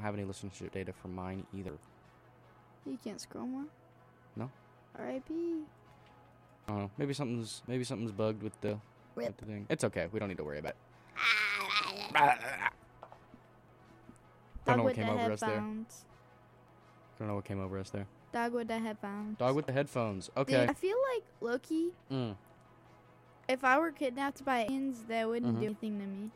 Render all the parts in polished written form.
have any listenership data for mine either. You can't scroll more? No. R.I.P. I don't know. Maybe something's bugged with the thing. It's okay. We don't need to worry about it. Don't know what came over us there. Don't know what came over us there. Dog with the headphones. Dog with the headphones. Okay. Dude, I feel like Loki. If I were kidnapped by aliens, they wouldn't do anything to me.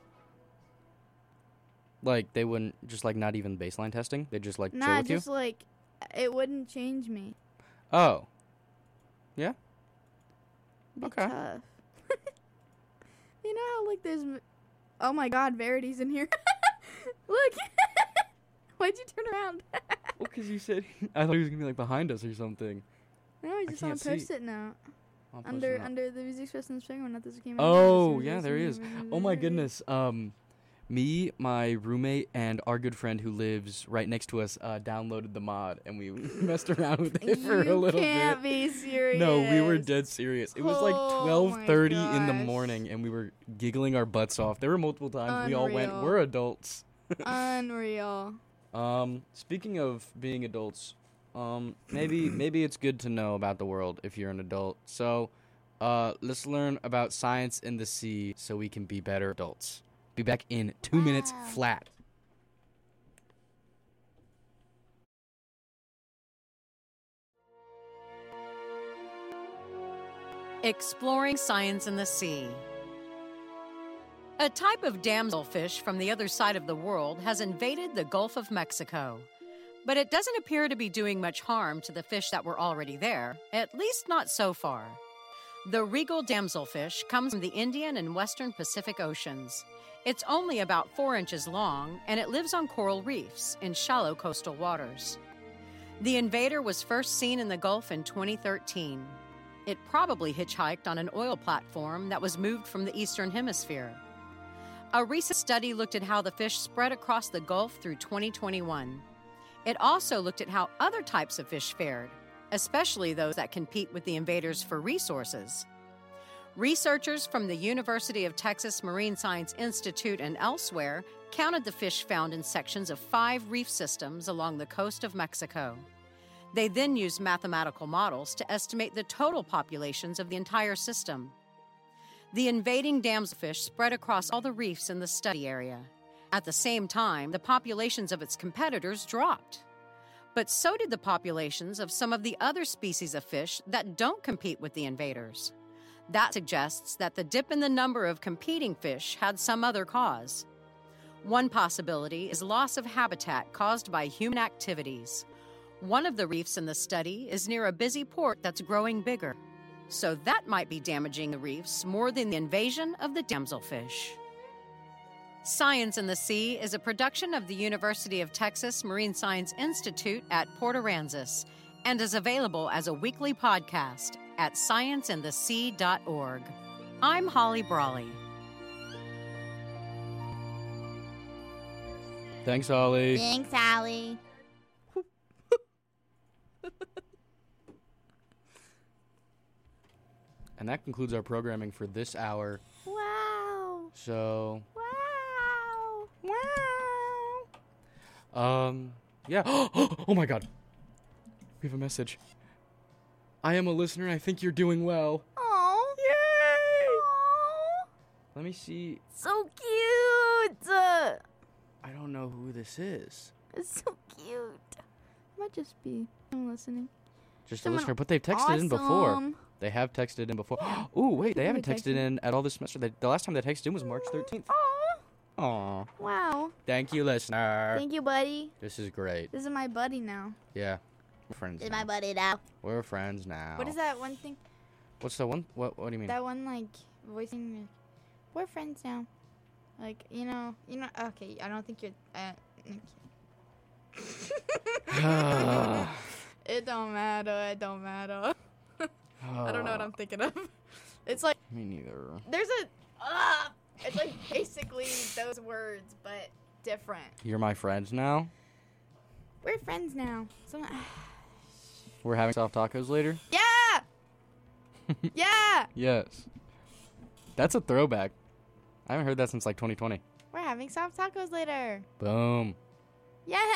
Like they wouldn't just like not even baseline testing. They just like chill with just you. like it wouldn't change me. Oh. Yeah. Be Okay. tough. You know how like there's. Oh my God, Verity's in here. Look. Why'd you turn around? Well, because you said I thought he was gonna be like behind us or something. No, he's just on can't see. Post-it note. Under the Music Fest and Spring when nothing came out. Oh yeah, there he is. Oh my goodness. Me, my roommate, and our good friend who lives right next to us downloaded the mod, and we messed around with it for a little bit. You can't be serious. No, we were dead serious. It was like 12:30 in the morning, and we were giggling our butts off. There were multiple times we all went, "We're adults." Unreal. Speaking of being adults, maybe it's good to know about the world if you're an adult. So, let's learn about science in the sea so we can be better adults. Be back in 2 minutes flat. Exploring science in the sea. A type of damselfish from the other side of the world has invaded the Gulf of Mexico. But it doesn't appear to be doing much harm to the fish that were already there, at least not so far. The regal damselfish comes from the Indian and Western Pacific Oceans. It's only about 4 inches long, and it lives on coral reefs in shallow coastal waters. The invader was first seen in the Gulf in 2013. It probably hitchhiked on an oil platform that was moved from the Eastern Hemisphere. A recent study looked at how the fish spread across the Gulf through 2021. It also looked at how other types of fish fared, especially those that compete with the invaders for resources. Researchers from the University of Texas Marine Science Institute and elsewhere counted the fish found in sections of 5 reef systems along the coast of Mexico. They then used mathematical models to estimate the total populations of the entire system. The invading damselfish spread across all the reefs in the study area. At the same time, the populations of its competitors dropped. But so did the populations of some of the other species of fish that don't compete with the invaders. That suggests that the dip in the number of competing fish had some other cause. One possibility is loss of habitat caused by human activities. One of the reefs in the study is near a busy port that's growing bigger. So that might be damaging the reefs more than the invasion of the damselfish. Science in the Sea is a production of the University of Texas Marine Science Institute at Port Aransas and is available as a weekly podcast at scienceinthesea.org. I'm Holly Brawley. Thanks, Ollie. Thanks, Allie. And that concludes our programming for this hour. Wow. So, Wow. Wow. yeah. Oh my God. We have a message. I am a listener. I think you're doing well. Oh. Yay! Aw. Let me see. So cute. I don't know who this is. It's so cute. Might just be someone listening. Just Someone a listener, but they've texted in before. awesome. They have texted in before. Ooh, wait, they Who haven't texted? texted in at all this semester. The last time they texted in was March 13th. Aw. Aw. Wow. Thank you, listener. Thank you, buddy. This is great. This is my buddy now. Yeah. We're friends This is now. my buddy now. We're friends now. What is that one thing? What's the one? What do you mean? That one, like, voicing. We're friends now. Like, you know. Okay, I don't think you're. Okay. It don't matter. It don't matter. I don't know what I'm thinking of. It's like Me neither. there's a. It's like basically those words, but different. You're my friends now. We're friends now. We're having soft tacos later. Yeah. Yeah. Yes. That's a throwback. I haven't heard that since like 2020. We're having soft tacos later. Boom. Yeah.